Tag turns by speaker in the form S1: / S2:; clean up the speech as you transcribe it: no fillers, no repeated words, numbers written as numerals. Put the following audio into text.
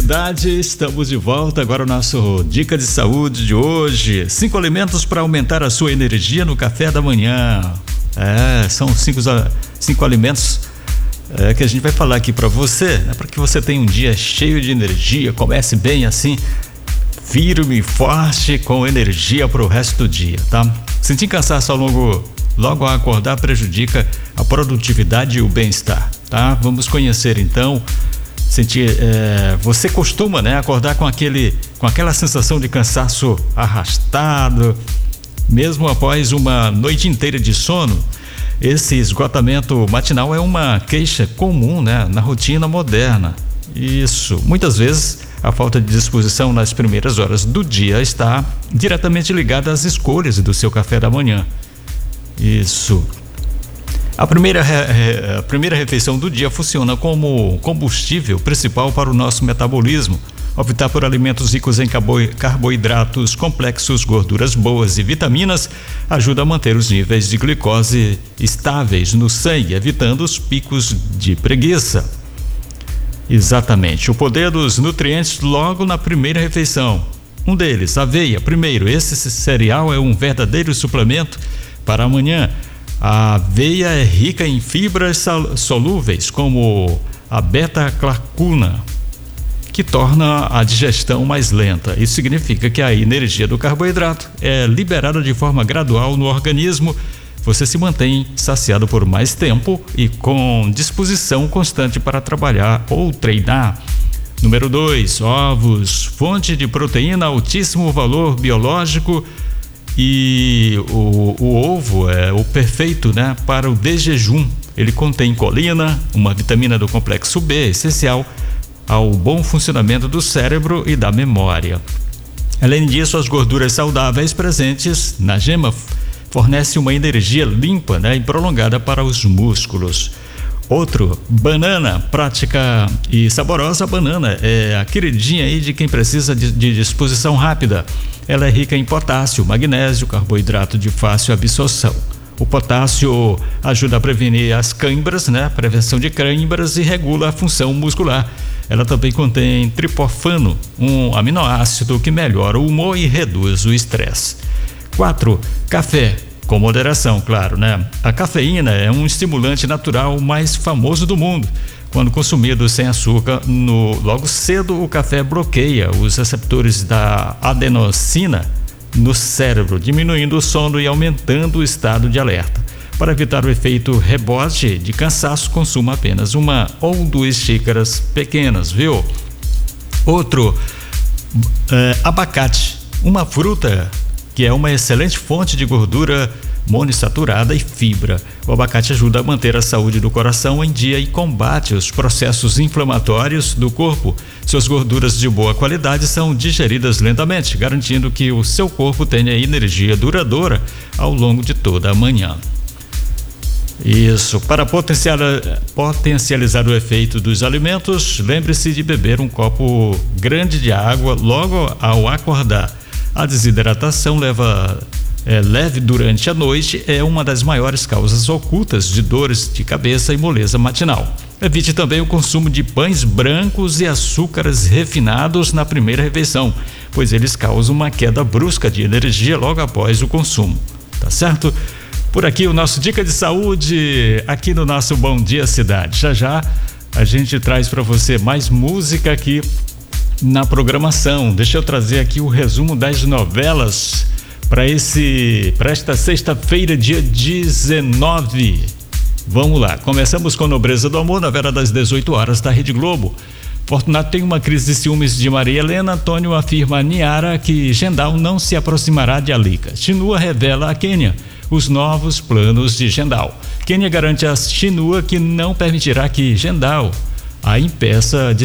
S1: Cidade, estamos de volta. Agora o nosso Dica de Saúde de hoje: 5 alimentos para aumentar a sua energia no café da manhã. São cinco alimentos que a gente vai falar aqui para você, né, para que você tenha um dia cheio de energia, comece bem assim, firme e forte, com energia para o resto do dia, tá? Sentir cansaço logo ao acordar prejudica a produtividade e o bem-estar, tá? Vamos conhecer então. Você costuma, né, acordar com aquela sensação de cansaço arrastado, mesmo após uma noite inteira de sono? Esse esgotamento matinal é uma queixa comum, né, na rotina moderna. Isso, muitas vezes a falta de disposição nas primeiras horas do dia está diretamente ligada às escolhas do seu café da manhã. Isso. A primeira refeição do dia funciona como combustível principal para o nosso metabolismo. Optar por alimentos ricos em carboidratos complexos, gorduras boas e vitaminas ajuda a manter os níveis de glicose estáveis no sangue, evitando os picos de preguiça. Exatamente, o poder dos nutrientes logo na primeira refeição. Um deles, aveia. Primeiro, esse cereal é um verdadeiro suplemento para amanhã. A aveia é rica em fibras solúveis, como a beta-carotena, que torna a digestão mais lenta. Isso significa que a energia do carboidrato é liberada de forma gradual no organismo. Você se mantém saciado por mais tempo e com disposição constante para trabalhar ou treinar. Número 2, ovos, fonte de proteína, altíssimo valor biológico. E o ovo é o perfeito, né, para o desjejum. Ele contém colina, uma vitamina do complexo B, essencial ao bom funcionamento do cérebro e da memória. Além disso, as gorduras saudáveis presentes na gema fornecem uma energia limpa, né, e prolongada para os músculos. Outro, banana, prática e saborosa. A banana é a queridinha aí de quem precisa de disposição rápida. Ela é rica em potássio, magnésio, carboidrato de fácil absorção. O potássio ajuda a prevenir as câimbras, né? Prevenção de câimbras, e regula a função muscular. Ela também contém triptofano, um aminoácido que melhora o humor e reduz o estresse. 4, café. Com moderação, claro, né? A cafeína é um estimulante natural mais famoso do mundo. Quando consumido sem açúcar, logo cedo o café bloqueia os receptores da adenosina no cérebro, diminuindo o sono e aumentando o estado de alerta. Para evitar o efeito rebote de cansaço, consuma apenas 1 ou 2 xícaras pequenas, viu? Outro, abacate, uma fruta que é uma excelente fonte de gordura monoinsaturada e fibra. O abacate ajuda a manter a saúde do coração em dia e combate os processos inflamatórios do corpo. Suas gorduras de boa qualidade são digeridas lentamente, garantindo que o seu corpo tenha energia duradoura ao longo de toda a manhã. Isso, para potencializar o efeito dos alimentos, lembre-se de beber um copo grande de água logo ao acordar. A desidratação leve durante a noite é uma das maiores causas ocultas de dores de cabeça e moleza matinal. Evite também o consumo de pães brancos e açúcares refinados na primeira refeição, pois eles causam uma queda brusca de energia logo após o consumo. Tá certo? Por aqui o nosso Dica de Saúde, aqui no nosso Bom Dia Cidade. Já a gente traz para você mais música aqui na programação. Deixa eu trazer aqui o resumo das novelas para esta sexta-feira, dia 19. Vamos lá, começamos com Nobreza do Amor, novela das 18 horas da Rede Globo. Fortunato tem uma crise de ciúmes de Maria Helena. Antônio afirma a Niara que Gendal não se aproximará de Alica. Chinua revela a Kênia os novos planos de Gendal. Kênia garante a Chinua que não permitirá que Gendal a impeça de